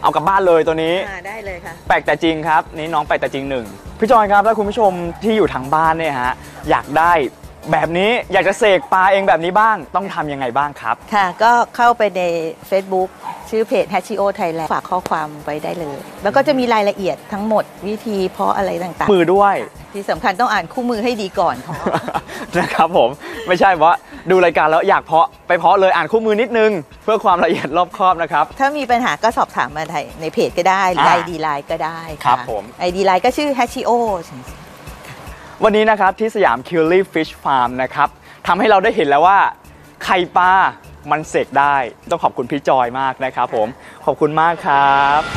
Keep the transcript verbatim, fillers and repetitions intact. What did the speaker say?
เอากลับบ้านเลยตัวนี้ได้เลยค่ะแปลกแต่จริงครับนี่น้องแปลกแต่จริงหนึ่งพี่จอยครับแล้วคุณผู้ชมที่อยู่ทางบ้านเนี่ยฮะอยากได้แบบนี้อยากจะเสกปลาเองแบบนี้บ้างต้องทำยังไงบ้างครับค่ะก็เข้าไปใน Facebook ชื่อเพจ แฮช อี โอ Thailand ฝากข้อความไว้ได้เลยแล้วก็จะมีรายละเอียดทั้งหมดวิธีเพาะอะไรต่างๆมือด้วยที่สำคัญต้องอ่านคู่มือให้ดีก่อนนะครับผมไม่ใช่ว่าดูรายการแล้วอยากเพาะไปเพาะเลยอ่านคู่มือนิดนึงเพื่อความละเอียดรอบคอบนะครับถ้ามีปัญหาก็สอบถามมาในเพจก็ได้หรือ ไอ ดี ไลน์ ก็ได้ครับผมไอ ดี ไลน์ ก็ชื่อ แฮช อี โอวันนี้นะครับที่สยาม Curie Fish Farm นะครับทำให้เราได้เห็นแล้วว่าไข่ปลามันเสกได้ต้องขอบคุณพี่จอยมากนะครับผมขอบคุณมากครับ